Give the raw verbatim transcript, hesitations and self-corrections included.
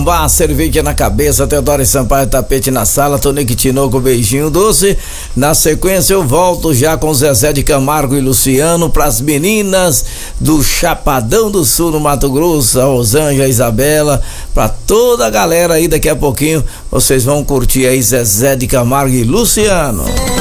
Bar, cerveja na cabeça, Teodoro Sampaio, tapete na sala, Tonique Tinoco, beijinho doce. Na sequência eu volto já com Zezé de Camargo e Luciano pras meninas do Chapadão do Sul, no Mato Grosso, a Rosângela, a Isabela, pra toda a galera aí. Daqui a pouquinho vocês vão curtir aí Zezé de Camargo e Luciano.